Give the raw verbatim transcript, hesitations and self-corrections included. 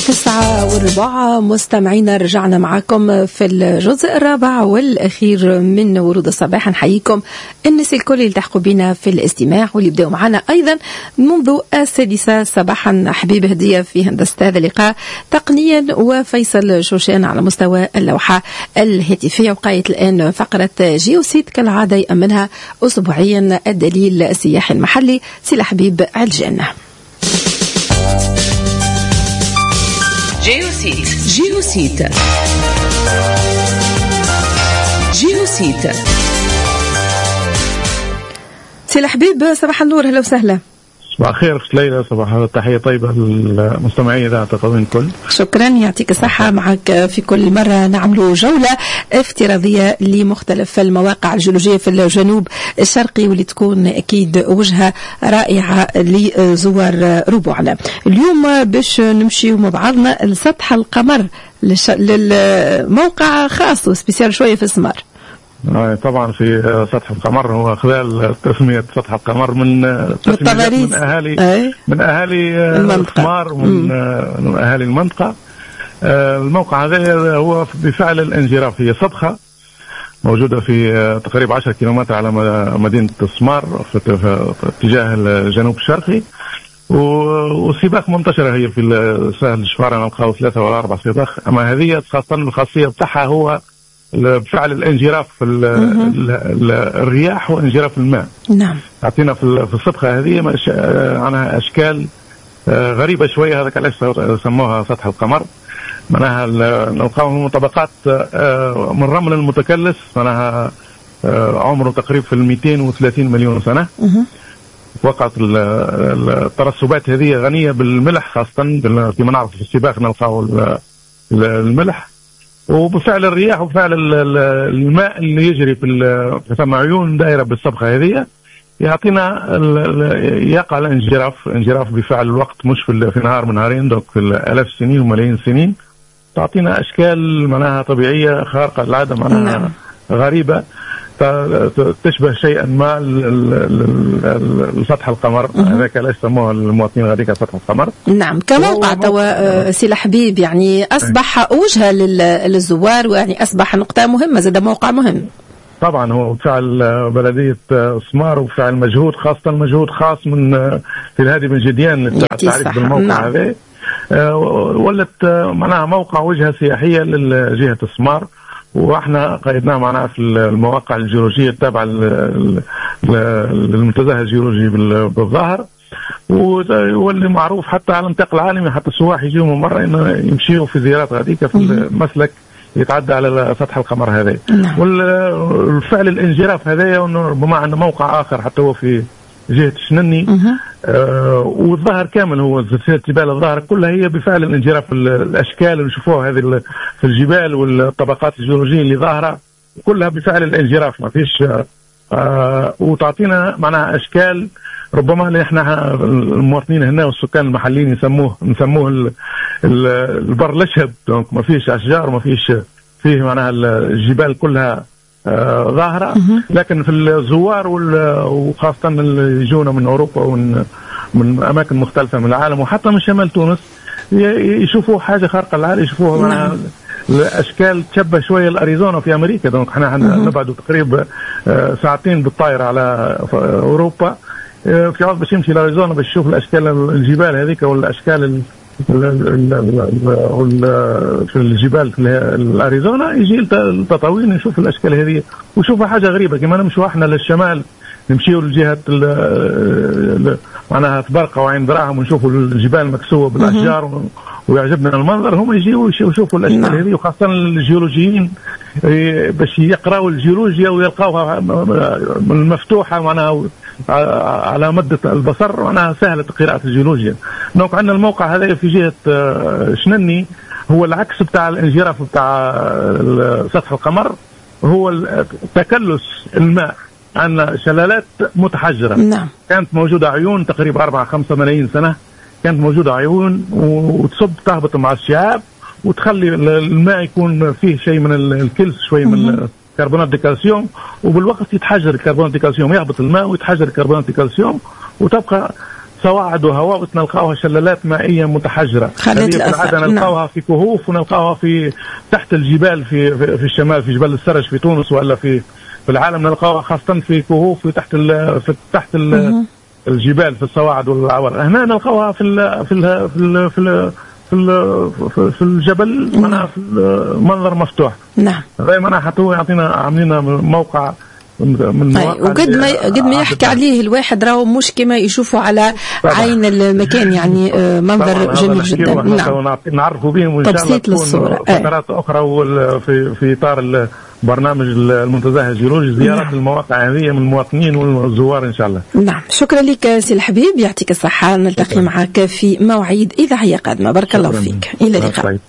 تسعة والربع مستمعينا، رجعنا معكم في الجزء الرابع والأخير من ورود الصباح. نحييكم الناس الكل اللي التحقوا بنا في الاستماع واللي بدأوا معنا أيضا منذ السادسة صباحا. حبيب هدية في هندسة هذا اللقاء تقنيا، وفيصل شوشان على مستوى اللوحة الهاتفية. وقايت الآن فقرة جيوسيت كالعادة يأمنها أسبوعيا الدليل السياحي المحلي سي حبيب علجان. جيوسيت جيوسيت جيوسيت سي حبيب، صباح النور، هلا وسهلا. صباح الخير في ليلى، صباح التحية طيبة للمستمعين إذاعة تطاوين الكل. شكرا، يعطيك الصحة. معك في كل مرة نعملوا جولة افتراضية لمختلف المواقع الجيولوجية في الجنوب الشرقي، واللي تكون أكيد وجهة رائعة لزوار ربوعنا. اليوم باش نمشي مع بعضنا لسطح القمر، للموقع خاص وسبيسيال شوية في السمار. طبعا في سطح القمر، هو خلال تسمية سطح القمر من من أهالي أي. من أهالي السمار ومن من أهالي المنطقة. الموقع هذا هو بفعل الانجراف، هي صدخة موجودة في تقريبا عشرة كيلومتر على مدينة السمار في اتجاه الجنوب الشرقي، وسباق منتشرة هي في سهل الشفارة، نلقاو ثلاثة ولا أربع سباق. أما هذه خاصة الخاصية بتاعها هو بفعل الانجراف في الرياح وانجراف الماء. نعم. أعطينا في الصبغة هذه عنها أشكال غريبة شوية، هذا علاش سموها سطح القمر. معناها نلقاو طبقات من رمل المتكلس، معناها عمره تقريبا في المئتين وثلاثين مليون سنة. وقعت الترسبات هذه غنية بالملح، خاصة كما نعرف في السباق نلقاو الملح، وبفعل الرياح وبفعل الماء اللي يجري في ثم عيون دائرة بالصبغة هذه يعطينا يقع الانجراف انجراف بفعل الوقت، مش في نهار من نهارين، دوك في الاف السنين وملايين السنين. تعطينا اشكال معناها طبيعية خارقة للعادة، معناها نعم. غريبة تشبه شيئا ما لسطح القمر. هذاك لا يسموه المواطنين غاديك سطح القمر. نعم، كموقع توا سي حبيب يعني اصبح وجهه للزوار، ويعني اصبح نقطه مهمه، زاد موقع مهم. طبعا هو فعل بلديه سمار وفعل مجهود، خاصه مجهود خاص من في الهادي بن جديان للتعريف بالموقع نعم. هذا ولت معناها موقع وجهه سياحيه لجهه سمار، واحنا قيدناه معنا في المواقع الجيولوجيه التابعه للمنتزه الجيولوجي بالظاهر، واللي معروف حتى على النطاق العالمي، حتى السواح يجوا من مره انه يمشيوا في زيارات غاديكا في المسلك يتعدى على سطح القمر هذا. والفعل الانجراف هذا ربما عندنا موقع اخر حتى هو في جهه شنني، آه والظهر كامل هو سلسله جبال الظهر كلها هي بفعل الانجراف. الاشكال اللي نشوفوها هذه في الجبال والطبقات الجيولوجيه اللي ظاهره كلها بفعل الانجراف، ما فيش آه وتعطينا معناها اشكال ربما اللي احنا المواطنين هنا والسكان المحليين يسموه نسموه البر الاشهب، دونك ما فيش اشجار، ما فيش فيه معناها الجبال كلها آه ظاهرة. لكن في الزوار وخاصة اللي يجونا من أوروبا ومن من أماكن مختلفة من العالم وحتى من شمال تونس يشوفوا حاجة خارقة للعادة، يشوفوها معناها الأشكال تشبه شوية الأريزونا في أمريكا. دونك احنا نبعد تقريبا آه ساعتين بالطائرة على أوروبا، آه في عوض باش يمشي لأريزونا باش يشوف الأشكال الجبال هذيك والأشكال في الجبال في الاريزونا، يجي التطاوين يشوف الاشكال هذه ويشوفها حاجه غريبه. كما نمشوا احنا للشمال نمشيوا لجهه معناها تبرقه وعين دراهم ونشوفوا الجبال مكسوه بالاشجار ويعجبنا المنظر، هم يجيوا ويشوفوا الاشكال هذه. وخاصه الجيولوجيين باش يقراوا الجيولوجيا ويلقاوها مفتوحه معناها على مدة البصر، معناها سهلة قراءة الجيولوجيا. دونك عندنا الموقع هذا في جهة شنني هو العكس بتاع الانجراف بتاع سطح القمر، هو تكلس الماء. عندنا شلالات متحجرة نعم. كانت موجودة عيون تقريبا أربعة خمسة ملايين سنة، كانت موجودة عيون وتصب تهبط مع الشعاب وتخلي الماء يكون فيه شيء من الكلس، شوي من كربونات ديكالسيوم، وبالوقت يتحجر الكربونات ديكالسيوم، يهبط الماء ويتحجر الكربونات ديكالسيوم وتبقى سواعد وهوابط نلقاوها شلالات مائية متحجرة. هذه في العادة نلقاوها في كهوف ونلقاوها في تحت الجبال في في الشمال في جبل السرج في تونس ولا في في العالم نلقاوها خاصة في كهوف وتحت ال في تحت ال الجبال في السواعد والعوار. هنا نلقاوها في ال في ال في ال في ال في في الجبل معناها في المنظر مفتوح. نعم. زي ما انا حطوه يعطينا عاملين موقع من طيب وقد ما قد ما يحكي عليه الواحد راهو مش كما يشوفوا على طبعا. عين المكان يعني منظر جميل جدا. نعم. نعرفوا بهم وان شاء الله تكون فترات اخرى في في اطار برنامج المنتزه الجيولوجي زيارات نعم. المواقع هذه من المواطنين والزوار ان شاء الله. نعم شكرا لك سي الحبيب يعطيك الصحة. نلتقي معك في مواعيد إذاعية قادمة. بارك الله فيك. إلى اللقاء.